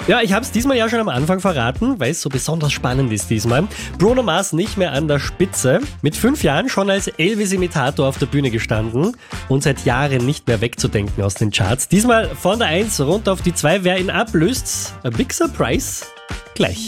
Ja, ich habe es diesmal ja schon am Anfang verraten, weil es so besonders spannend ist diesmal. Bruno Mars nicht mehr an der Spitze. Mit 5 Jahren schon als Elvis-Imitator auf der Bühne gestanden und seit Jahren nicht mehr wegzudenken aus den Charts. Diesmal von der 1 runter auf die 2. Wer ihn ablöst, a big surprise, gleich.